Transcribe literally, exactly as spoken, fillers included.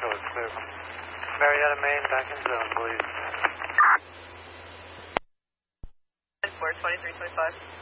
Echo is clear. Marietta, Maine, back in zone, please. four twenty-three twenty-five.